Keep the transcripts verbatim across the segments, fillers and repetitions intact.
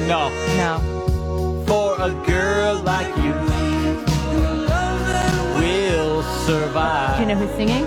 No. No. For a girl like you, we'll survive. Do you know who's singing?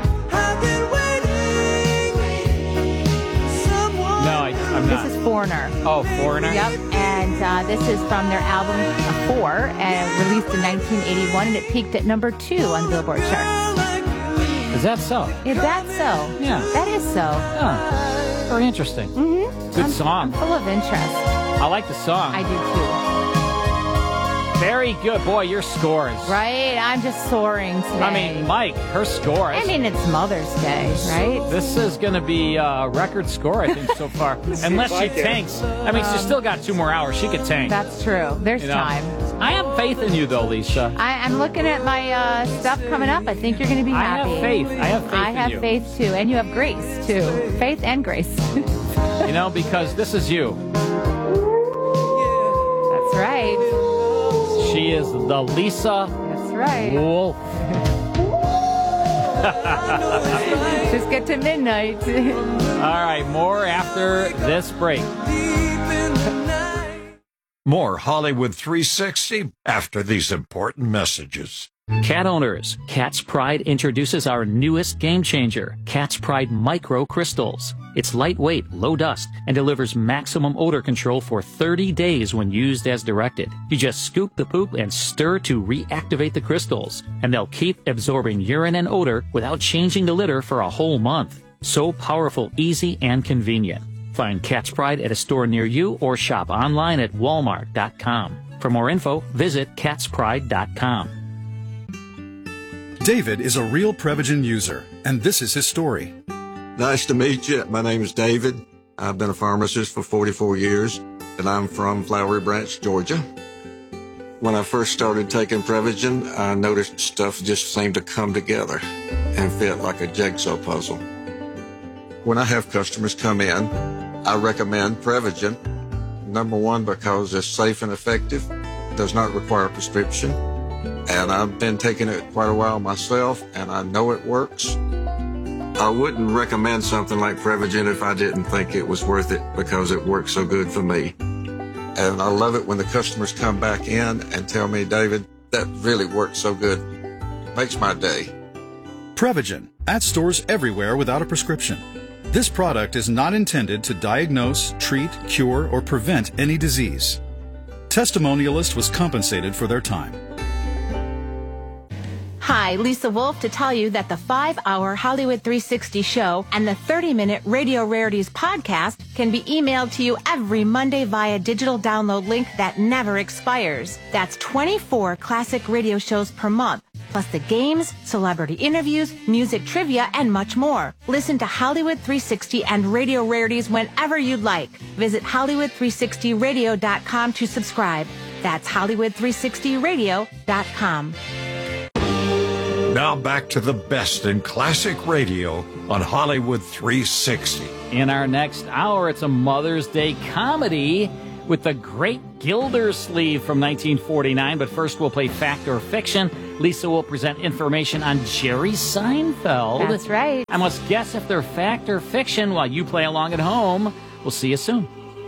No, I, I'm not. This is Foreigner. Oh, Foreigner? Yep, and uh, this is from their album uh, Four, and released in nineteen eighty-one, and it peaked at number two on the Billboard chart. Is that so? Is that so? Yeah. That is so. Oh, very interesting. Mm-hmm. Good I'm, song. I'm full of interest. I like the song. I do too. Very good. Boy, your scores. Right? I'm just soaring today. I mean, Mike, her scores. I mean, it's Mother's Day, right? This is going to be a record score, I think, so far. Unless she tanks. I mean, she's still got two more hours. She could tank. That's true. There's You know? time. I have faith in you, though, Lisa. I, I'm looking at my uh, stuff coming up. I think you're going to be I happy. have faith. I have faith I in have you. faith, too. And you have grace, too. Faith and grace. You know, because this is you. That's right. She is the Lisa That's right. Wolf. Just get to midnight. All right, more after this break. More Hollywood three sixty after these important messages. Cat owners, Cat's Pride introduces our newest game changer, Cat's Pride Micro Crystals. It's lightweight, low dust, and delivers maximum odor control for thirty days when used as directed. You just scoop the poop and stir to reactivate the crystals, and they'll keep absorbing urine and odor without changing the litter for a whole month. So powerful, easy, and convenient. Find Cat's Pride at a store near you or shop online at walmart dot com. For more info, visit cats pride dot com. David is a real Prevagen user, and this is his story. Nice to meet you. My name is David. I've been a pharmacist for forty-four years, and I'm from Flowery Branch, Georgia. When I first started taking Prevagen, I noticed stuff just seemed to come together and fit like a jigsaw puzzle. When I have customers come in, I recommend Prevagen. Number one, because it's safe and effective, does not require a prescription, and I've been taking it quite a while myself, and I know it works. I wouldn't recommend something like Prevagen if I didn't think it was worth it because it works so good for me. And I love it when the customers come back in and tell me, David, that really works so good. Makes my day. Prevagen, at stores everywhere without a prescription. This product is not intended to diagnose, treat, cure, or prevent any disease. Testimonialist was compensated for their time. Hi, Lisa Wolf to tell you that the five-hour Hollywood three sixty show and the thirty-minute Radio Rarities podcast can be emailed to you every Monday via digital download link that never expires. That's twenty-four classic radio shows per month, plus the games, celebrity interviews, music trivia, and much more. Listen to Hollywood three sixty and Radio Rarities whenever you'd like. Visit Hollywood three sixty radio dot com to subscribe. That's Hollywood three sixty radio dot com. Now back to the best in classic radio on Hollywood three sixty. In our next hour, it's a Mother's Day comedy with the great Gildersleeve from nineteen forty-nine. But first, we'll play Fact or Fiction. Lisa will present information on Jerry Seinfeld. That's right. I must guess if they're fact or fiction while you play along at home. We'll see you soon.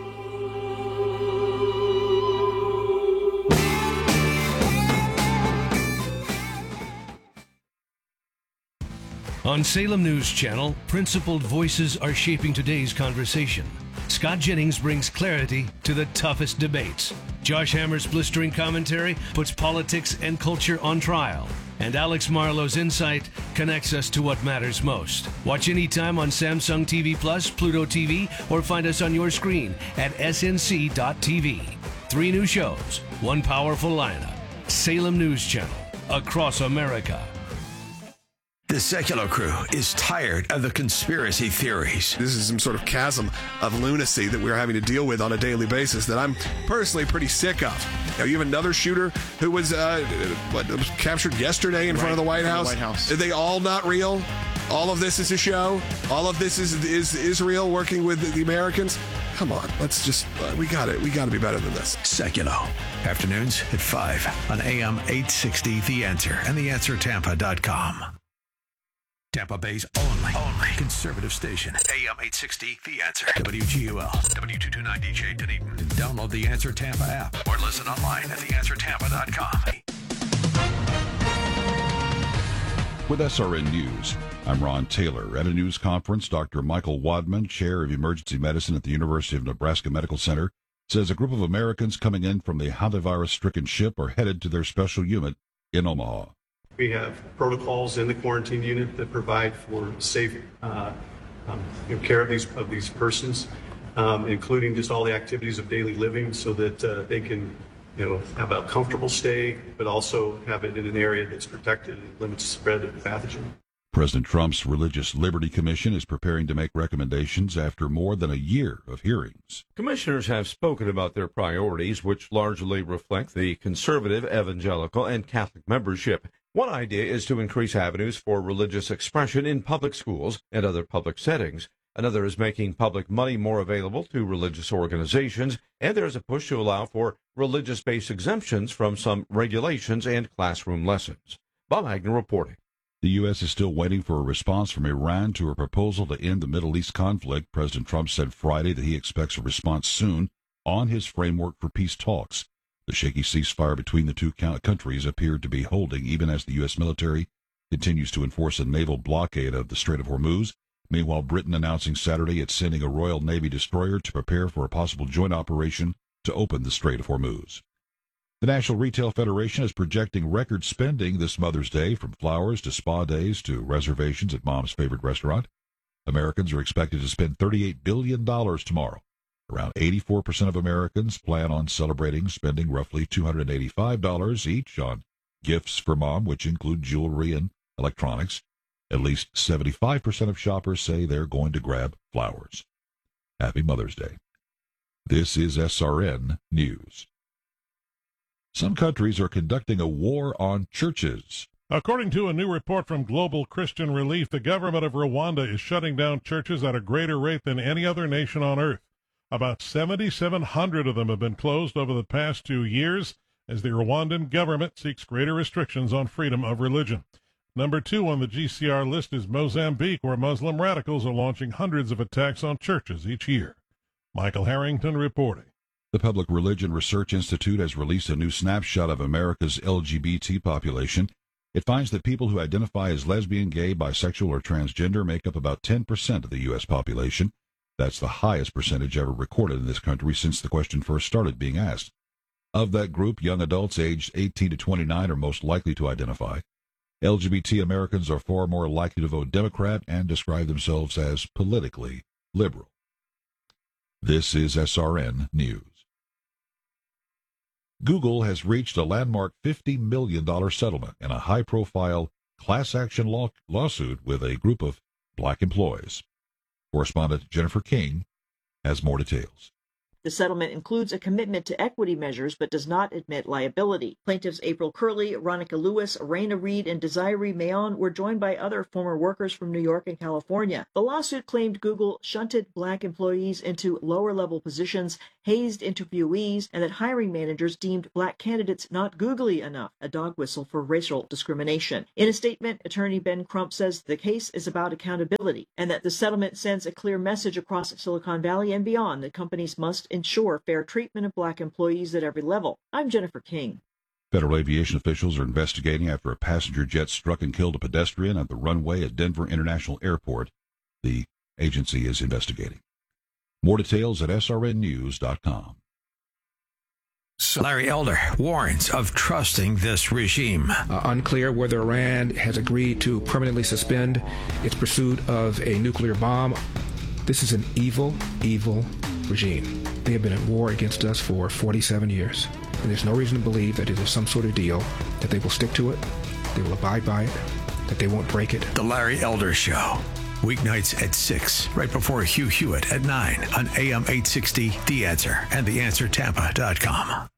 On Salem News Channel, principled voices are shaping today's conversation. Scott Jennings brings clarity to the toughest debates. Josh Hammer's blistering commentary puts politics and culture on trial. And Alex Marlowe's insight connects us to what matters most. Watch anytime on Samsung T V Plus, Pluto T V, or find us on your screen at S N C dot T V. Three new shows, one powerful lineup. Salem News Channel, across America. The Secular Crew is tired of the conspiracy theories. This is some sort of chasm of lunacy that we're having to deal with on a daily basis that I'm personally pretty sick of. Now, you have another shooter who was, uh, what, was captured yesterday in right, front of the White House. The White House. Are they all not real? All of this is a show? All of this is is Israel working with the Americans? Come on, let's just, uh, we got it. We got to be better than this. Secular. Afternoons at five on A M eight sixty, The Answer and the answer tampa dot com. Tampa Bay's only, only conservative station. A M eight sixty, The Answer. W G U L, W two twenty-nine D J Dunedin. Download the Answer Tampa app or listen online at the answer tampa dot com. With S R N News, I'm Ron Taylor. At a news conference, Doctor Michael Wadman, chair of emergency medicine at the University of Nebraska Medical Center, says a group of Americans coming in from the hantavirus-stricken ship are headed to their special unit in Omaha. We have protocols in the quarantine unit that provide for safe uh, um, care of these of these persons, um, including just all the activities of daily living, so that uh, they can, you know, have a comfortable stay, but also have it in an area that's protected and limits the spread of the pathogen. President Trump's Religious Liberty Commission is preparing to make recommendations after more than a year of hearings. Commissioners have spoken about their priorities, which largely reflect the conservative, evangelical, and Catholic membership. One idea is to increase avenues for religious expression in public schools and other public settings. Another is making public money more available to religious organizations, and there's a push to allow for religious-based exemptions from some regulations and classroom lessons. Bob Agnew reporting. The U S is still waiting for a response from Iran to a proposal to end the Middle East conflict. President Trump said Friday that he expects a response soon on his framework for peace talks. The shaky ceasefire between the two countries appeared to be holding even as the U S military continues to enforce a naval blockade of the Strait of Hormuz. Meanwhile, Britain announcing Saturday it's sending a Royal Navy destroyer to prepare for a possible joint operation to open the Strait of Hormuz. The National Retail Federation is projecting record spending this Mother's Day, from flowers to spa days to reservations at Mom's favorite restaurant. Americans are expected to spend thirty-eight billion dollars tomorrow. Around eighty-four percent of Americans plan on celebrating spending roughly two hundred eighty-five dollars each on gifts for Mom, which include jewelry and electronics. At least seventy-five percent of shoppers say they're going to grab flowers. Happy Mother's Day. This is S R N News. Some countries are conducting a war on churches. According to a new report from Global Christian Relief, the government of Rwanda is shutting down churches at a greater rate than any other nation on earth. About seven thousand seven hundred of them have been closed over the past two years as the Rwandan government seeks greater restrictions on freedom of religion. Number two on the G C R list is Mozambique, where Muslim radicals are launching hundreds of attacks on churches each year. Michael Harrington reporting. The Public Religion Research Institute has released a new snapshot of America's L G B T population. It finds that people who identify as lesbian, gay, bisexual, or transgender make up about ten percent of the U S population. That's the highest percentage ever recorded in this country since the question first started being asked. Of that group, young adults aged eighteen to twenty-nine are most likely to identify. L G B T Americans are far more likely to vote Democrat and describe themselves as politically liberal. This is S R N News. Google has reached a landmark fifty million dollars settlement in a high-profile class action law- lawsuit with a group of black employees. Correspondent Jennifer King has more details. The settlement includes a commitment to equity measures but does not admit liability. Plaintiffs April Curley, Ronica Lewis, Raina Reed, and Desiree Mayon were joined by other former workers from New York and California. The lawsuit claimed Google shunted black employees into lower-level positions, hazed interviewees, and that hiring managers deemed black candidates not googly enough, a dog whistle for racial discrimination. In a statement, attorney Ben Crump says the case is about accountability and that the settlement sends a clear message across Silicon Valley and beyond that companies must ensure fair treatment of black employees at every level. I'm Jennifer King. Federal aviation officials are investigating after a passenger jet struck and killed a pedestrian at the runway at Denver International Airport. The agency is investigating. More details at S R N news dot com. Larry Elder warns of trusting this regime. Uh, unclear whether Iran has agreed to permanently suspend its pursuit of a nuclear bomb. This is an evil, evil regime. They have been at war against us for forty-seven years, and there's no reason to believe that it is some sort of deal, that they will stick to it, they will abide by it, that they won't break it. The Larry Elder Show, weeknights at six, right before Hugh Hewitt at nine on A M eight sixty, The Answer, and the answer tampa dot com.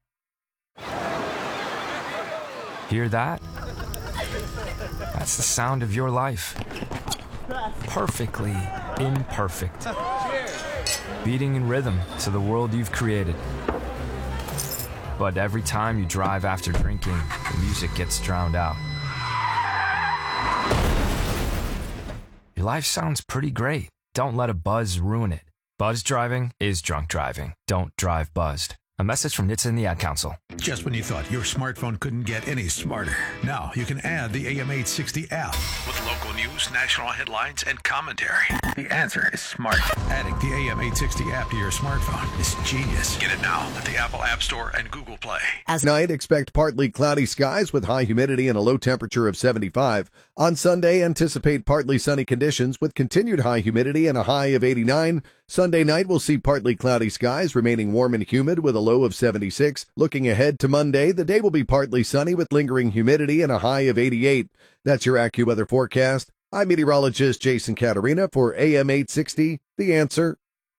Hear that? That's the sound of your life. Perfectly imperfect. Beating in rhythm to the world you've created. But every time you drive after drinking, the music gets drowned out. Your life sounds pretty great. Don't let a buzz ruin it. Buzz driving is drunk driving. Don't drive buzzed. A message from N H T S A and the Ad Council. Just when you thought your smartphone couldn't get any smarter, now you can add the A M eight sixty app with local news, national headlines, and commentary. The answer is smart. Adding the A M eight sixty app to your smartphone is genius. Get it now at the Apple App Store and Google Play. As night, expect partly cloudy skies with high humidity and a low temperature of seventy-five. On Sunday, anticipate partly sunny conditions with continued high humidity and a high of eighty-nine. Sunday night, we'll see partly cloudy skies remaining warm and humid with a low of seventy-six. Looking ahead to Monday, the day will be partly sunny with lingering humidity and a high of eighty-eight. That's your AccuWeather forecast. I'm meteorologist Jason Caterina for A M eight sixty, The Answer.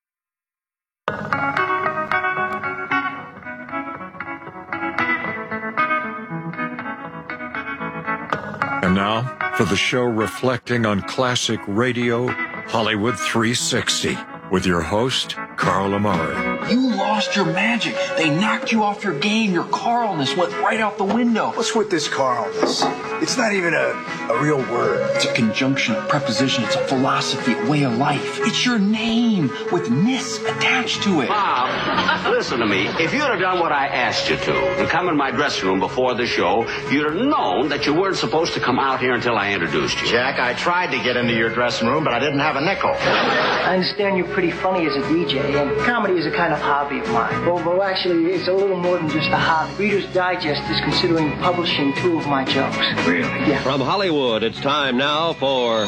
And now, for the show reflecting on classic radio, Hollywood three sixty, with your host, Carl Amari. You lost your magic. They knocked you off your game. Your Carlness went right out the window. What's with this Carlness? It's not even a, a real word. It's a conjunction, a preposition. It's a philosophy, a way of life. It's your name with ness attached to it. Bob, listen to me. If you'd have done what I asked you to and come in my dressing room before the show, you'd have known that you weren't supposed to come out here until I introduced you. Jack, I tried to get into your dressing room, but I didn't have a nickel. I understand you're pretty funny as a D J, and comedy is a kind of hobby of mine. Well, well, actually, it's a little more than just a hobby. Reader's Digest is considering publishing two of my jokes. Really? Yeah. From Hollywood, it's time now for...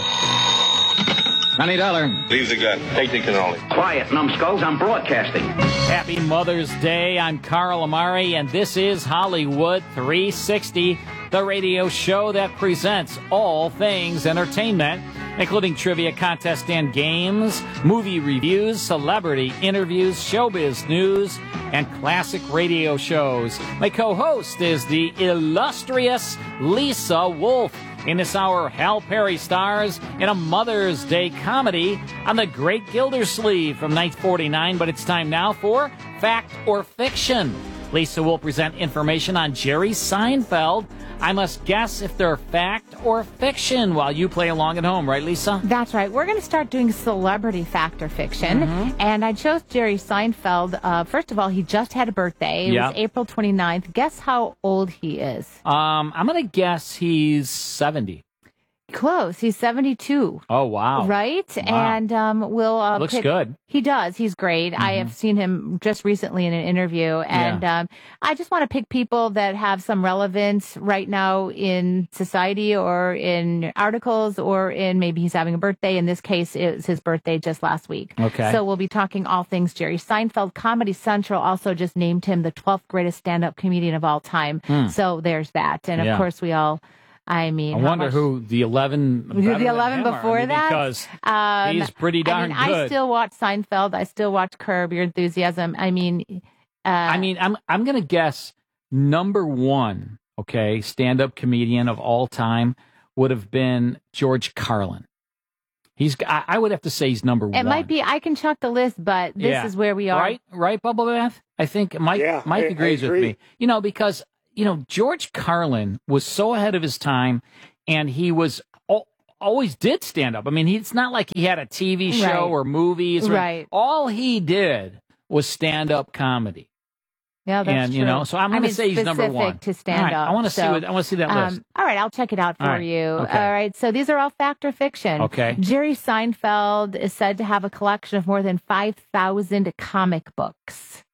Honey Dollar. Leave the gun. Take the cannoli. Quiet, numbskulls. I'm broadcasting. Happy Mother's Day. I'm Carl Amari, and this is Hollywood three sixty, the radio show that presents all things entertainment, including trivia contests and games, movie reviews, celebrity interviews, showbiz news, and classic radio shows. My co-host is the illustrious Lisa Wolf. In this hour, Hal Perry stars in a Mother's Day comedy on The Great Gildersleeve from nineteen forty-nine, but it's time now for Fact or Fiction. Lisa will present information on Jerry Seinfeld. I must guess if they're fact or fiction while you play along at home, right, Lisa? That's right. We're going to start doing celebrity fact or fiction. Mm-hmm. And I chose Jerry Seinfeld. Uh, first of all, he just had a birthday. It Yep. was April twenty-ninth. Guess how old he is? Um, I'm going to guess he's seventy. Close. He's seventy-two. Oh, wow. Right? Wow. And um, we'll uh, Looks pick- good. He does. He's great. I have seen him just recently in an interview. And um, I just want to pick people that have some relevance right now in society or in articles or in maybe he's having a birthday. In this case, it was his birthday just last week. Okay. So we'll be talking all things Jerry Seinfeld. Comedy Central also just named him the twelfth greatest stand-up comedian of all time. Hmm. So there's that. And, of Yeah. course, we all... I mean, I how wonder much- who the eleven the better than eleven him are. before I mean, that, because um, he's pretty darn I mean, good. I still watch Seinfeld. I still watch Curb Your Enthusiasm. I mean, uh, I mean, I'm I'm gonna guess number one, okay, stand-up comedian of all time would have been George Carlin. He's I, I would have to say he's number it one. might be. I can chuck the list, but this Yeah. is where we are. Right, right, Bubble Bath. I think Mike Yeah, Mike I- I agrees with agree. me. You know, because you know George Carlin was so ahead of his time, and he was al- always did stand up. I mean, he, it's not like he had a T V show Right. or movies. Or, Right. All he did was stand up comedy. Yeah, that's and you true. know, so I'm I going to mean, say he's number specific one. to stand All right, up. I want to see. so, What, I want to see that um, list. all right, I'll check it out for All right, you. okay. All right, so these are all fact or fiction. Okay. Jerry Seinfeld is said to have a collection of more than five thousand comic books.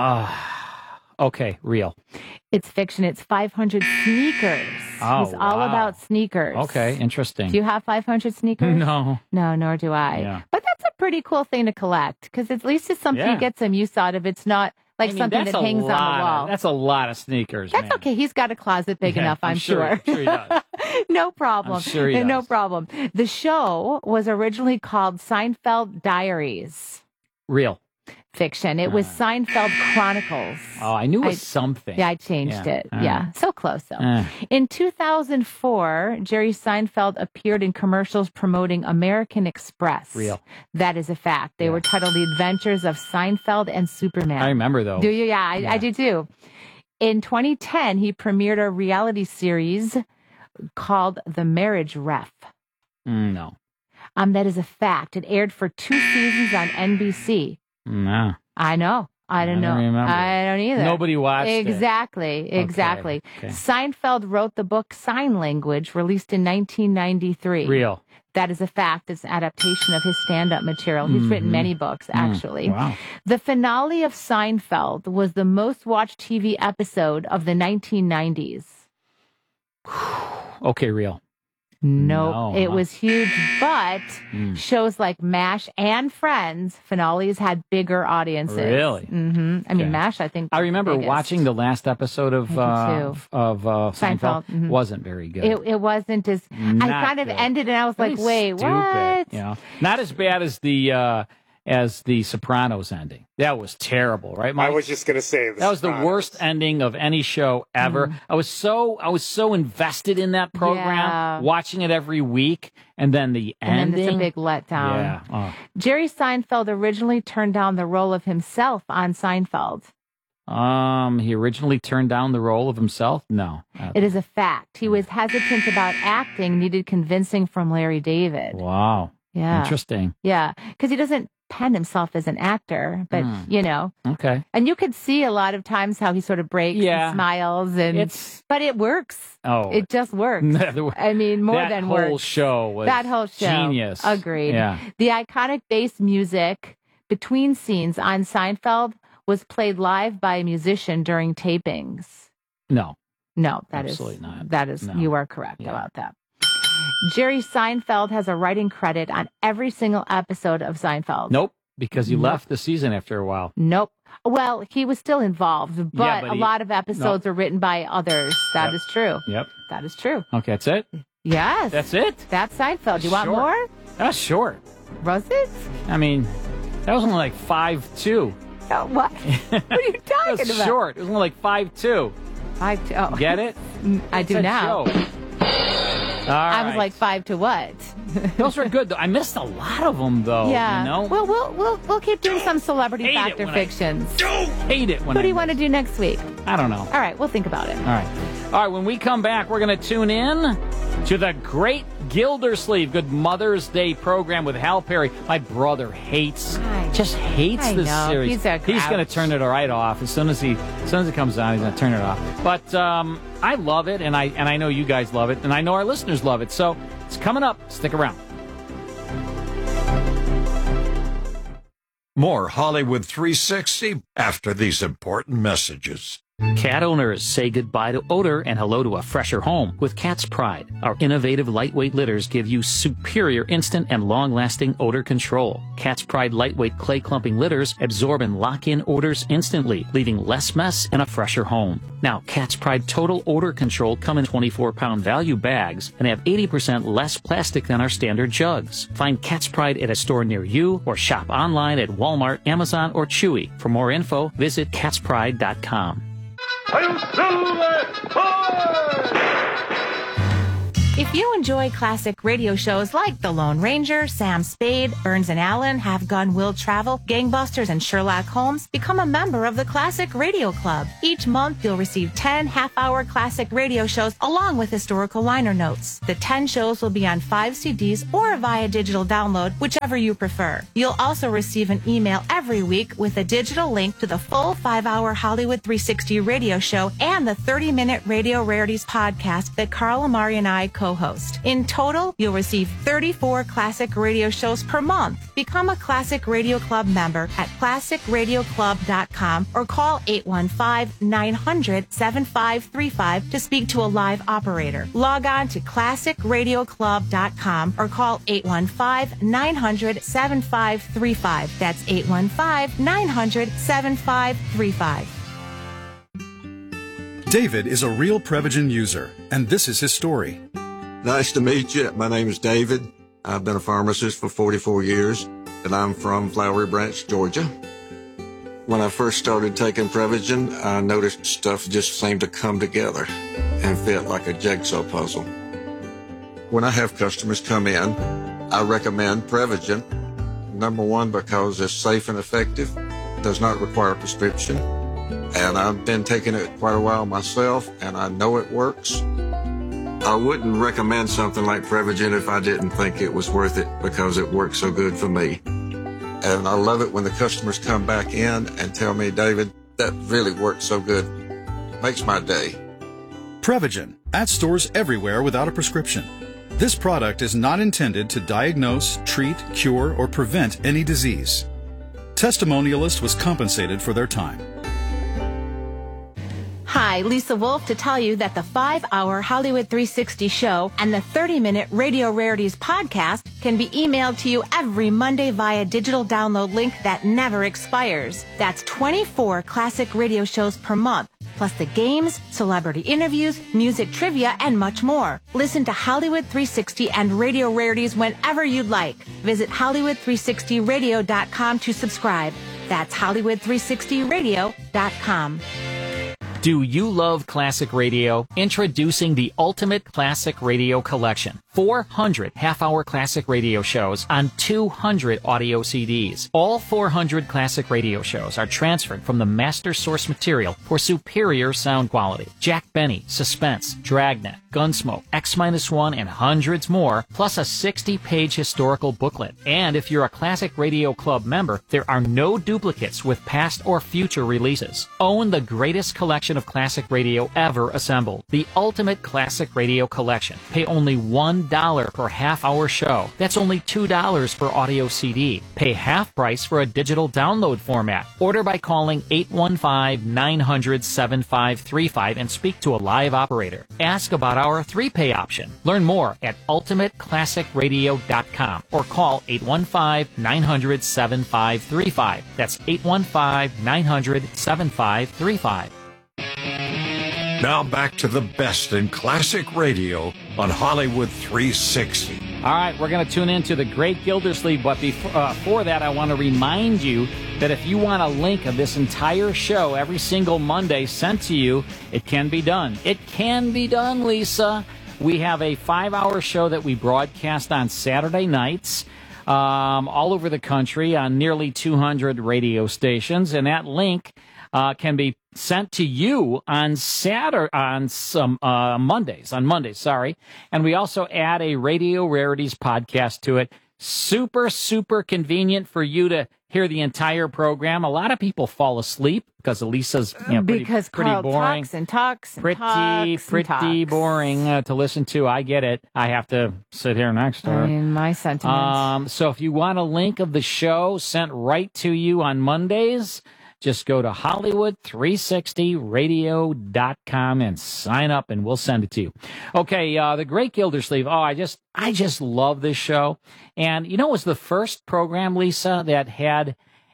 Ah, okay, real. It's fiction. It's five hundred sneakers. Oh, He's all wow. about sneakers. Okay, interesting. Do you have five hundred sneakers? No. No, nor do I. Yeah. But that's a pretty cool thing to collect because at least it's something Yeah. you get some use out of. It's not like I mean, something that's that a hangs on lot the wall. Of, that's a lot of sneakers. That's man. okay. He's got a closet big Yeah, enough, I'm, I'm sure- sure he does. No problem. I'm sure he No does. problem. The show was originally called Seinfeld Diaries. Real. Fiction. It was Seinfeld Chronicles. Oh, I knew it was I- something. Yeah, I changed Yeah. it. Uh. Yeah, so close though. Uh. In two thousand four, Jerry Seinfeld appeared in commercials promoting American Express. Real. That is a fact. They were titled The Adventures of Seinfeld and Superman. I remember though. Do you? Yeah, I, I do too. In twenty ten, he premiered a reality series called The Marriage Ref. Mm, no. Um, that is a fact. It aired for two seasons on N B C. No. I know. I don't I know. don't remember. I don't either. Nobody watched it. Exactly. Exactly. Okay. Seinfeld wrote the book Sign Language, released in nineteen ninety-three. Real. That is a fact. It's an adaptation of his stand-up material. He's Mhm. written many books, actually. Mm, wow. The finale of Seinfeld was the most watched T V episode of the nineteen nineties. Okay, real. Nope. No, it huh? was huge, but Mm. shows like MASH and Friends finales had bigger audiences. Really? hmm I mean, Okay. MASH, I think. I remember biggest. watching the last episode of I do uh, too. of uh, Seinfeld. Seinfeld, mhm. Wasn't very good. It, it wasn't as. I Not kind of good. ended and I was like, Really wait, stupid, what? You know, not as bad as the uh, as the Sopranos ending. That was terrible, right, Mike? I was just going to say that was the worst ending of any show ever. I was so I was so invested in that program, Yeah. watching it every week, and then the And ending. then it's a big letdown. Yeah. Oh. Jerry Seinfeld originally turned down the role of himself on Seinfeld. Um, he originally turned down the role of himself. No, Uh, It is a fact. He was hesitant about acting, needed convincing from Larry David. wow. Yeah. Interesting. Yeah, because he doesn't pen himself as an actor, but, Hmm. you know. Okay. And you could see a lot of times how he sort of breaks Yeah. and smiles, and It's- but it works. Oh. It just works. I mean, more that than whole works. show was that whole show. genius. Agreed. Yeah. The iconic bass music between scenes on Seinfeld was played live by a musician during tapings. No. No, that is Absolutely not. That is No. you are correct Yeah. about that. Jerry Seinfeld has a writing credit on every single episode of Seinfeld. Nope. Because he Nope. left the season after a while. Nope. Well, he was still involved, but, Yeah, but a he- lot of episodes no. are written by others. That Yep. is true. Yep. That is true. Okay, that's it. Yes. That's it. That's Seinfeld. You want Short. more? That's short. Was it? I mean, that was only like five two. Oh, what? What are you talking That's about? short. It was only like five two. Five to, oh. Get it? I do It's a now. joke. All I was right. like five to what? Those were good though. I missed a lot of them though. yeah. You know. Well, we'll we'll we'll keep doing some celebrity hate it fact or when I fictions. Hate it when What I do you want to do next week? I don't know. All right, we'll think about it. All right. All right, when we come back, we're going to tune in to the Great Gildersleeve Good Mother's Day program with Hal Perry. My brother hates, just hates I this know. series. He's a He's going to grouch. turn it right off as soon as he, as soon as it comes on. He's going to turn it off. But um, I love it, and I and I know you guys love it, and I know our listeners love it. So it's coming up. Stick around. More Hollywood three sixty after these important messages. Cat owners say goodbye to odor and hello to a fresher home with Cat's Pride. Our innovative lightweight litters give you superior instant and long-lasting odor control. Cat's Pride lightweight clay clumping litters absorb and lock in odors instantly, leaving less mess and a fresher home. Now, Cat's Pride Total Odor Control come in twenty-four pound value bags and have eighty percent less plastic than our standard jugs. Find Cat's Pride at a store near you or shop online at Walmart, Amazon, or Chewy. For more info, visit cats pride dot com. If you enjoy classic radio shows like The Lone Ranger, Sam Spade, Burns and Allen, Have Gun Will Travel, Gangbusters, and Sherlock Holmes, become a member of the Classic Radio Club. Each month, you'll receive ten half-hour classic radio shows along with historical liner notes. The ten shows will be on five C Ds or via digital download, whichever you prefer. You'll also receive an email every week with a digital link to the full five-hour Hollywood three sixty radio show and the thirty-minute Radio Rarities podcast that Carl Amari and I co co-host. In total, you'll receive thirty-four classic radio shows per month. Become a Classic Radio Club member at classic radio club dot com or call eight one five, nine hundred, seven five three five to speak to a live operator. Log on to classic radio club dot com or call eight one five, nine hundred, seven five three five. That's eight one five, nine hundred, seven five three five. David is a real Prevagen user, and this is his story. Nice to meet you. My name is David. I've been a pharmacist for forty-four years, and I'm from Flowery Branch, Georgia. When I first started taking Prevagen, I noticed stuff just seemed to come together and fit like a jigsaw puzzle. When I have customers come in, I recommend Prevagen. Number one, because it's safe and effective, does not require a prescription. And I've been taking it quite a while myself, and I know it works. I wouldn't recommend something like Prevagen if I didn't think it was worth it because it works so good for me. And I love it when the customers come back in and tell me, David, that really worked so good. Makes my day. Prevagen, at stores everywhere without a prescription. This product is not intended to diagnose, treat, cure, or prevent any disease. Testimonialist was compensated for their time. Hi, Lisa Wolf to tell you that the five-hour Hollywood three sixty show and the thirty-minute Radio Rarities podcast can be emailed to you every Monday via digital download link that never expires. That's twenty-four classic radio shows per month, plus the games, celebrity interviews, music trivia, and much more. Listen to Hollywood three sixty and Radio Rarities whenever you'd like. Visit Hollywood three sixty radio dot com to subscribe. That's Hollywood three sixty radio dot com. Do you love classic radio? Introducing the Ultimate Classic Radio Collection. four hundred half-hour classic radio shows on two hundred audio C Ds. All four hundred classic radio shows are transferred from the master source material for superior sound quality. Jack Benny, Suspense, Dragnet, Gunsmoke, X one, and hundreds more, plus a sixty-page historical booklet. And if you're a Classic Radio Club member, there are no duplicates with past or future releases. Own the greatest collection of classic radio ever assembled. The Ultimate Classic Radio Collection. Pay only one dollar per half-hour show. That's only two dollars per audio C D. Pay half price for a digital download format. Order by calling eight one five, nine hundred, seven five three five and speak to a live operator. Ask about our three-pay option. Learn more at ultimate classic radio dot com or call eight one five, nine hundred, seven five three five. That's eight one five, nine hundred, seven five three five. Now back to the best in classic radio on Hollywood three sixty. All right, we're going to tune into the Great Gildersleeve, but before, uh, before that, I want to remind you that if you want a link of this entire show every single Monday sent to you, it can be done. It can be done, Lisa. We have a five-hour show that we broadcast on Saturday nights um, all over the country on nearly two hundred radio stations, and that link uh, can be sent to you on Saturday, on some uh, Mondays, on Mondays, sorry. And we also add a Radio Rarities podcast to it. Super, super convenient for you to hear the entire program. A lot of people fall asleep because Lisa's you know, pretty, because pretty Carl boring. talks and talks and pretty, talks pretty and boring uh, to listen to. I get it. I have to sit here next to her. I mean, my sentiments. Um, so if you want a link of the show sent right to you on Mondays, just go to Hollywood three sixty radio dot com and sign up, and we'll send it to you. Okay, uh, the Great Gildersleeve. Oh, I just, I just love this show. And you know, it was the first program, Lisa, that had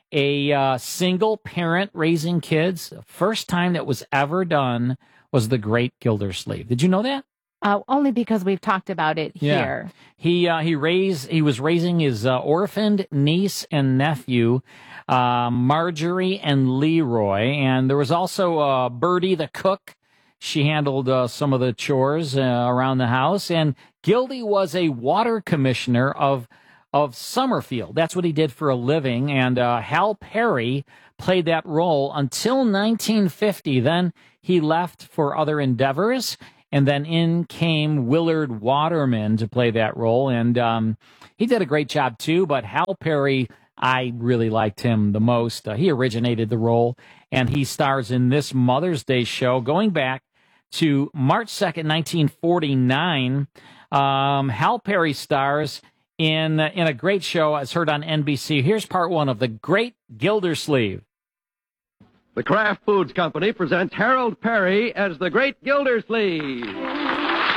a uh, single parent raising kids. The first time that was ever done was the Great Gildersleeve. Did you know that? Uh, only because we've talked about it Yeah. here. He uh, he raised he was raising his uh, orphaned niece and nephew, uh, Marjorie and Leroy, and there was also uh, Bertie the cook. She handled uh, some of the chores uh, around the house, and Gildy was a water commissioner of of Summerfield. That's what he did for a living, and uh, Hal Perry played that role until nineteen fifty. Then he left for other endeavors. And then in came Willard Waterman to play that role. And um, he did a great job, too. But Hal Perry, I really liked him the most. Uh, he originated the role. And he stars in this Mother's Day show going back to March second, nineteen forty-nine. Um, Hal Perry stars in, in a great show as heard on N B C. Here's part one of The Great Gildersleeve. The Kraft Foods Company presents Harold Perry as the Great Gildersleeve.